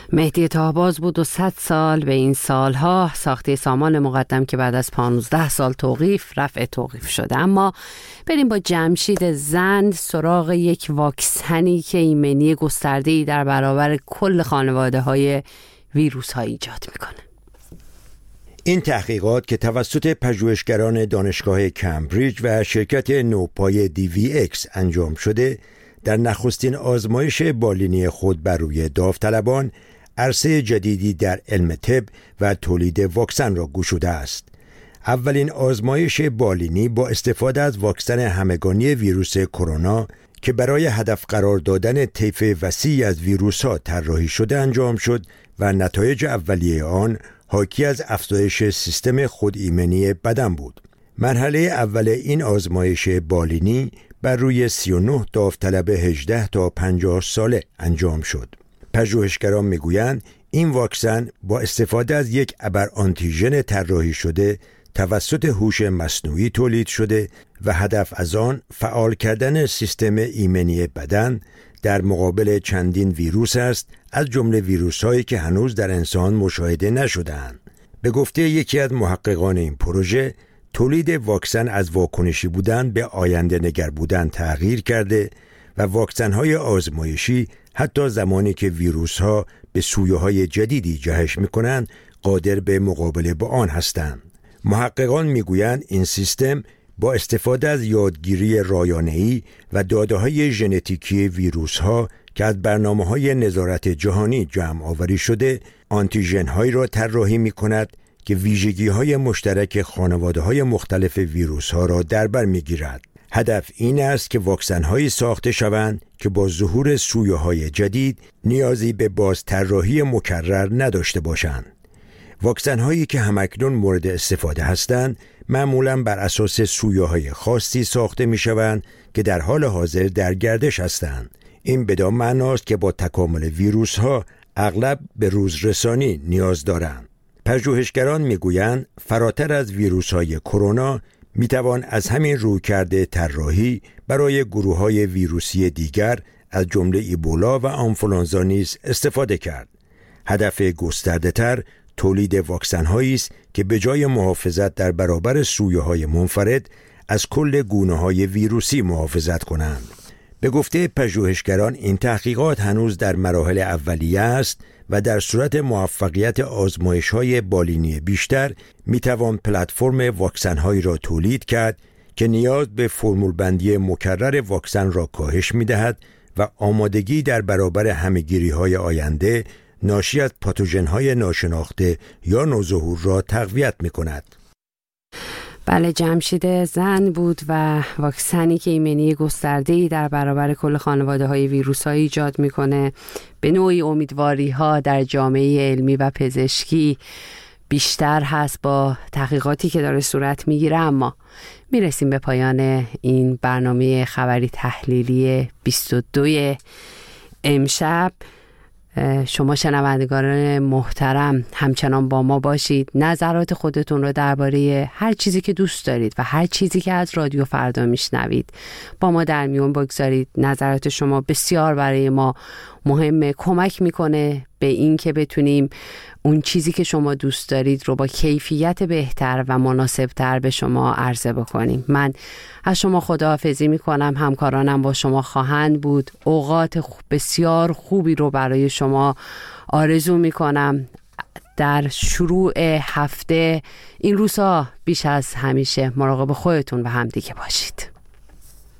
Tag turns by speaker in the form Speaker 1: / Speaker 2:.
Speaker 1: مهدی طاهباز بود و 100 سال به این سالها ساخته سامان مقدم که بعد از 15 سال توقیف رفع توقیف شده. اما بریم با جمشید زند سراغ یک واکسنی که ایمنی گسترده‌ای در برابر کل خانواده‌های ویروس‌ها ایجاد میکنه.
Speaker 2: این تحقیقات که توسط پژوهشگران دانشگاه کمبریج و شرکت نوپای DVX انجام شده، در نخستین آزمایش بالینی خود بر روی داوطلبان عرصه جدیدی در علم طب و تولید واکسن را گشوده است. اولین آزمایش بالینی با استفاده از واکسن همگانی ویروس کرونا که برای هدف قرار دادن طیف وسیعی از ویروس‌ها طراحی شده انجام شد و نتایج اولیه آن حاکی از افزایش سیستم خودایمنی بدن بود. مرحله اول این آزمایش بالینی بر روی 39 داوطلب 18 تا 50 ساله انجام شد. پژوهشگران میگویند این واکسن با استفاده از یک ابر آنتیژن طراحی شده توسط هوش مصنوعی تولید شده و هدف از آن فعال کردن سیستم ایمنی بدن در مقابل چندین ویروس است، از جمله ویروس‌هایی که هنوز در انسان مشاهده نشده‌اند. به گفته یکی از محققان این پروژه، تولید واکسن از واکنشی بودن به آینده نگر بودن تغییر کرده و واکسن‌های آزمایشی حتی زمانی که ویروس‌ها به سویه‌های جدیدی جهش می‌کنند قادر به مقابله با آن هستند. محققان می‌گویند این سیستم با استفاده از یادگیری رایانه‌ای و داده‌های ژنتیکی ویروس‌ها که از برنامه‌های نظارت جهانی جمع آوری شده، آنتیژن‌هایی را طراحی می‌کند که ویژگی‌های مشترک خانواده‌های مختلف ویروس‌ها را در بر می‌گیرد. هدف این است که واکسن‌هایی ساخته شوند که با ظهور سویه‌های جدید نیازی به بازطراحی مکرر نداشته باشند. واکسن‌هایی که همکنون مورد استفاده هستند معمولاً بر اساس سویه‌های خاصی ساخته می‌شوند که در حال حاضر در گردش هستند. این بدان معناست که با تکامل ویروس‌ها اغلب به روزرسانی نیاز دارند. پژوهشگران می‌گویند فراتر از ویروس‌های کرونا می‌توان از همین رویکرد طراحی برای گروه‌های ویروسی دیگر از جمله ایبولا و آنفولانزا نیز استفاده کرد. هدف گسترده‌تر تولید واکسن‌هایی است که به جای محافظت در برابر سویه‌های منفرد از کل گونه‌های ویروسی محافظت کنند. به گفته پژوهشگران این تحقیقات هنوز در مراحل اولیه است و در صورت موفقیت آزمایش‌های بالینی بیشتر می‌توان پلتفرم واکسن‌هایی را تولید کرد که نیاز به فرمول بندی مکرر واکسن را کاهش می‌دهد و آمادگی در برابر همه‌گیری‌های آینده ناشی از پاتوژن‌های ناشناخته یا نوظهور را تقویت می‌کند.
Speaker 1: بله، جمشید زند بود و واکسنی که ایمنی گسترده‌ای در برابر کل خانواده‌های ویروس‌ها ایجاد می‌کنه. به نوعی امیدواری‌ها در جامعه علمی و پزشکی بیشتر هست با تحقیقاتی که داره صورت می‌گیره. اما میرسیم به پایان این برنامه خبری تحلیلی 22 امشب. شما شنوندگان محترم همچنان با ما باشید. نظرات خودتون رو درباره هر چیزی که دوست دارید و هر چیزی که از رادیو فردا میشنوید با ما در میون بگذارید. نظرات شما بسیار برای ما مهمه، کمک میکنه به این که بتونیم اون چیزی که شما دوست دارید رو با کیفیت بهتر و مناسبتر به شما عرضه بکنیم. من از شما خداحافظی میکنم. همکارانم با شما خواهند بود. اوقات بسیار خوبی رو برای شما آرزو میکنم. در شروع هفته این روزها بیش از همیشه مراقب خودتون و همدیگه باشید.